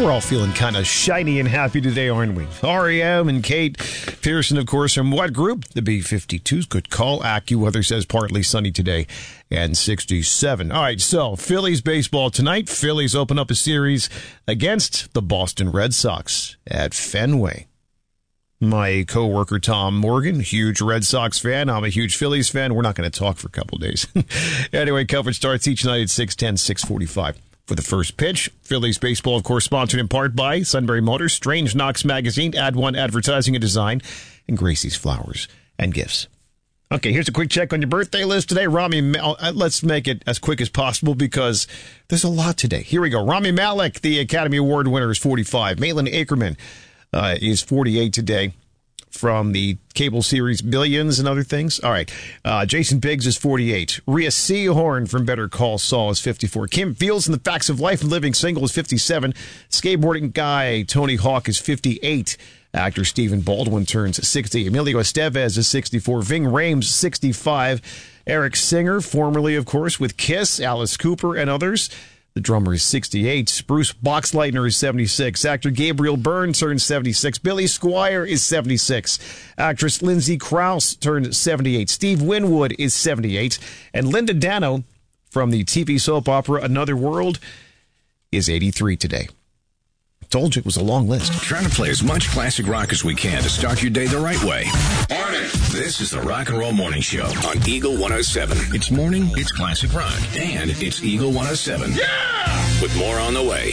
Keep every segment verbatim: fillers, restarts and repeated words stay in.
we're all feeling kind of shiny and happy today, aren't we? R E M and Kate Pearson, of course, from what group? The B fifty-twos. Good call. AccuWeather says partly sunny today and sixty-seven. All right, so Phillies baseball tonight. Phillies open up a series against the Boston Red Sox at Fenway. My coworker Tom Morgan, huge Red Sox fan. I'm a huge Phillies fan. We're not going to talk for a couple days. Anyway, coverage starts each night at six ten, six forty-five. For the first pitch, Phillies baseball, of course, sponsored in part by Sunbury Motors, Strange Knox Magazine, Ad One Advertising and Design, and Gracie's Flowers and Gifts. Okay, here's a quick check on your birthday list today. Rami, let's make it as quick as possible because there's a lot today. Here we go. Rami Malek, the Academy Award winner, is forty-five. Maitland Ackerman uh, is forty-eight today, from the cable series Billions and other things. All right. Uh, Jason Biggs is forty-eight. Rhea Seehorn from Better Call Saul is fifty-four. Kim Fields in The Facts of Life and Living Single is fifty-seven. Skateboarding guy Tony Hawk is fifty-eight. Actor Stephen Baldwin turns sixty. Emilio Estevez is sixty-four. Ving Rhames, sixty-five. Eric Singer, formerly, of course, with Kiss, Alice Cooper, and others. The drummer is sixty-eight. Bruce Boxleitner is seventy-six. Actor Gabriel Byrne turns seventy-six. Billy Squire is seventy-six. Actress Lindsay Krause turns seventy-eight. Steve Winwood is seventy-eight. And Linda Dano from the T V soap opera Another World is eighty-three today. Told you it was a long list. Trying to play as much classic rock as we can to start your day the right way. Morning. This is the Rock and Roll Morning Show on Eagle one oh seven. It's morning, it's classic rock, and it's Eagle one oh seven. Yeah! With more on the way.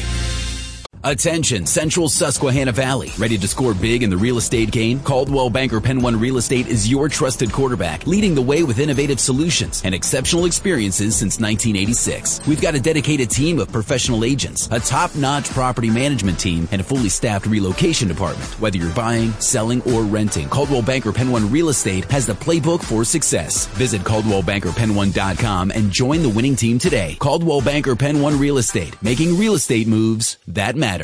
Attention, Central Susquehanna Valley. Ready to score big in the real estate game? Coldwell Banker Penn One Real Estate is your trusted quarterback, leading the way with innovative solutions and exceptional experiences since nineteen eighty-six. We've got a dedicated team of professional agents, a top-notch property management team, and a fully staffed relocation department. Whether you're buying, selling, or renting, Coldwell Banker Penn One Real Estate has the playbook for success. Visit Coldwell Banker Penn One dot com and join the winning team today. Coldwell Banker Penn One Real Estate, making real estate moves that matter.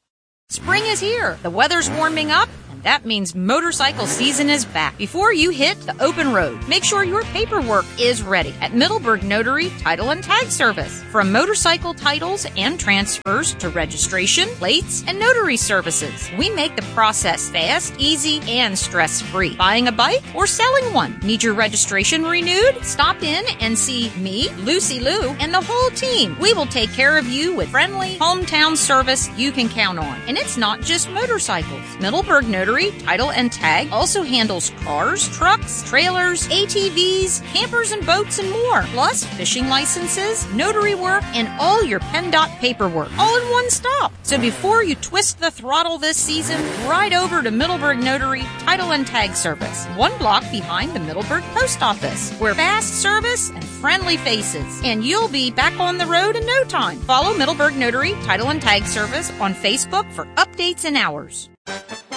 Spring is here. The weather's warming up, and that means motorcycle season is back. Before you hit the open road, make sure your paperwork is ready at Middleburg Notary Title and Tag Service. From motorcycle titles and transfers to registration, plates, and notary services, we make the process fast, easy, and stress-free. Buying a bike or selling one? Need your registration renewed? Stop in and see me, Lucy Lou, and the whole team. We will take care of you with friendly, hometown service you can count on. And it's not just motorcycles. Middleburg Notary Title and Tag also handles cars, trucks, trailers, A T Vs, campers and boats, and more. Plus fishing licenses, notary work, and all your PennDOT paperwork, all in one stop. So before you twist the throttle this season, ride over to Middleburg Notary Title and Tag Service, one block behind the Middleburg Post Office, where fast service and friendly faces, and you'll be back on the road in no time. Follow Middleburg Notary Title and Tag Service on Facebook for updates and hours.